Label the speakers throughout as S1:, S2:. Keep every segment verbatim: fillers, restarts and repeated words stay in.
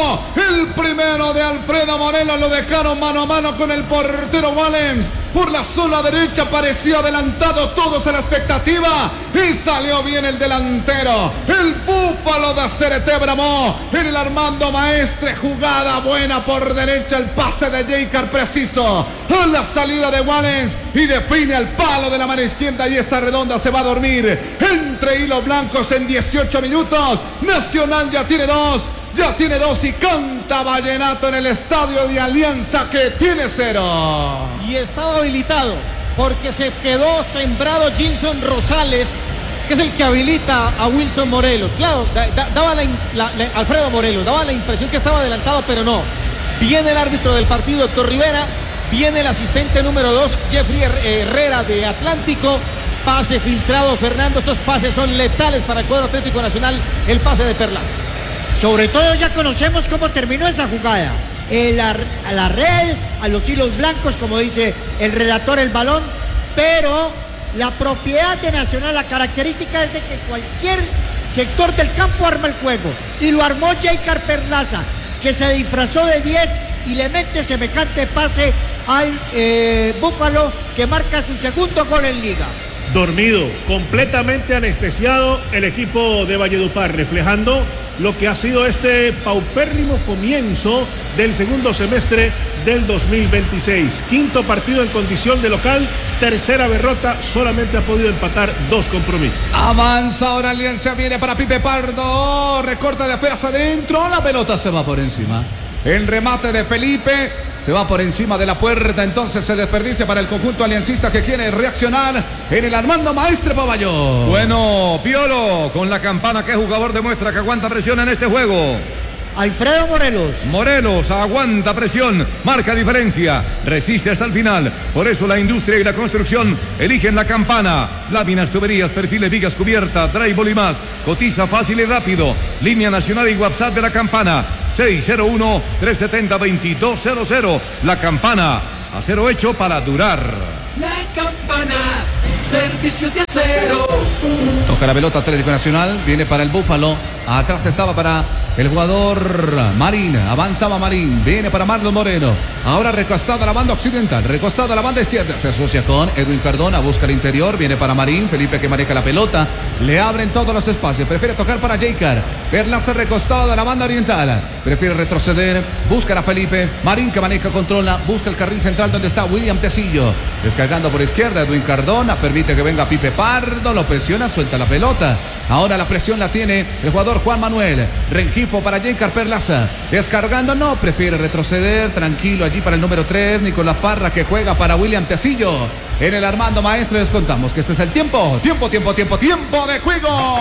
S1: Moreno. El primero de Alfredo Moreno lo dejaron mano a mano con el portero Wallens. Por la zona derecha parecía adelantado, todos a la expectativa. Y salió bien el delantero. El búfalo de Cereté bramó. En el Armando Maestre, jugada buena por derecha. El pase de Jaycar preciso. A la salida de Wallens. Y define al palo de la mano izquierda. Y esa redonda se va a dormir. Entre hilos blancos en dieciocho minutos. Nacional ya tiene dos. Ya tiene dos y canta Vallenato en el estadio de Alianza que tiene cero.
S2: Y estaba habilitado porque se quedó sembrado Gilson Rosales, que es el que habilita a Wilson Morelos. Claro, da, da, daba la, la, la, Alfredo Morelos, daba la impresión que estaba adelantado, pero no. Viene el árbitro del partido, Héctor Rivera. Viene el asistente número dos, Jeffrey Herrera de Atlántico. Pase filtrado, Fernando. Estos pases son letales para el cuadro Atlético Nacional. El pase de Perlaza.
S3: Sobre todo ya conocemos cómo terminó esa jugada. El, a la red, a los hilos blancos, como dice el relator, el balón. Pero la propiedad de Nacional, la característica es de que cualquier sector del campo arma el juego. Y lo armó Jaycar Perlaza, que se disfrazó de diez y le mete semejante pase al eh, Búfalo, que marca su segundo gol en Liga.
S4: Dormido, completamente anestesiado el equipo de Valledupar, reflejando lo que ha sido este paupérrimo comienzo del segundo semestre del dos mil veintiséis. Quinto partido en condición de local, tercera derrota, solamente ha podido empatar dos compromisos.
S1: Avanza ahora Alianza, viene para Pipe Pardo, recorta de afuera hacia adentro, la pelota se va por encima. El remate de Felipe se va por encima de la puerta, entonces se desperdicia para el conjunto aliancista que quiere reaccionar en el Armando Maestre Paballón.
S5: Bueno, Piolo, con la campana, ¿qué jugador demuestra que aguanta presión en este juego?
S3: Alfredo Morelos.
S5: Morelos aguanta presión, marca diferencia, resiste hasta el final. Por eso la industria y la construcción eligen la campana. Láminas, tuberías, perfiles, vigas, cubierta, drywall y más. Cotiza fácil y rápido. Línea nacional y WhatsApp de la campana. seis cero uno, tres siete cero, dos dos cero cero. La campana, acero hecho para durar.
S6: La campana, servicio de acero.
S1: Toca la pelota Atlético Nacional, viene para el Búfalo. Atrás estaba para el jugador Marín, avanzaba Marín, viene para Marlon Moreno. Ahora recostado a la banda occidental, recostado a la banda izquierda, se asocia con Edwin Cardona, busca el interior, viene para Marín, Felipe que maneja la pelota, le abren todos los espacios, prefiere tocar para Jaycar, Perlaza recostado a la banda oriental, prefiere retroceder, busca a Felipe, Marín que maneja, controla, busca el carril central donde está William Tecillo, descargando por izquierda, Edwin Cardona, permite que venga Pipe Pardo, lo presiona, suelta la pelota, ahora la presión la tiene el jugador Juan Manuel, Rengifo para Jaycar Perlaza, descargando, no, prefiere retroceder, tranquilo allí para el número tres, Nicolás Parra que juega para William Tecillo, en el Armando Maestre les contamos que este es el tiempo, tiempo, tiempo, tiempo, tiempo de juego.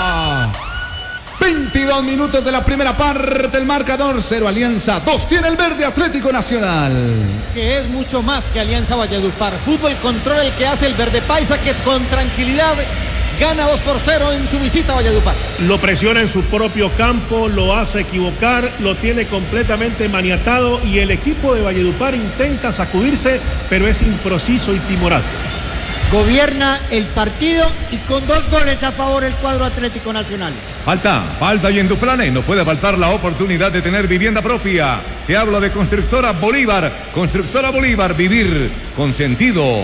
S1: veintidós minutos de la primera parte, el marcador, cero Alianza, dos tiene el verde Atlético Nacional.
S2: Que es mucho más que Alianza Valledupar, fútbol control el que hace el verde paisa, que con tranquilidad gana dos por cero en su visita a Valledupar.
S4: Lo presiona en su propio campo, lo hace equivocar, lo tiene completamente maniatado y el equipo de Valledupar intenta sacudirse, pero es impreciso y timorato.
S3: Gobierna el partido y con dos goles a favor el cuadro Atlético Nacional.
S5: Falta, falta y en Duplane no puede faltar la oportunidad de tener vivienda propia. Te hablo de Constructora Bolívar. Constructora Bolívar, vivir con sentido.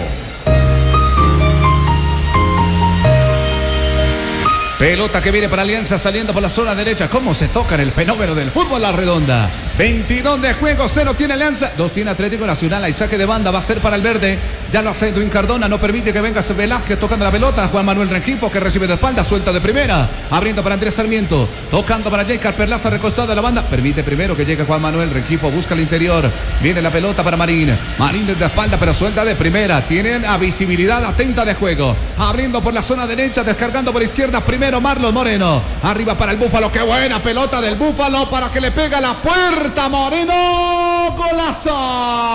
S1: Pelota que viene para Alianza saliendo por la zona derecha. ¿Cómo se toca en el fenómeno del fútbol la redonda? veintidós de juego, cero tiene Alianza, dos tiene Atlético Nacional. Hay saque de banda, va a ser para el verde. Ya lo hace Edwin Cardona, no permite que venga Velázquez tocando la pelota. Juan Manuel Rengifo que recibe de espalda, suelta de primera. Abriendo para Andrés Sarmiento, tocando para Jaycar Perlaza, recostado de la banda. Permite primero que llegue Juan Manuel Rengifo, busca el interior. Viene la pelota para Marín. Marín desde la espalda, pero suelta de primera. Tienen a visibilidad atenta de juego. Abriendo por la zona derecha, descargando por izquierda. Primero Marlon Moreno, arriba para el Búfalo, qué buena pelota del Búfalo para que le pega la puerta Moreno, golazo.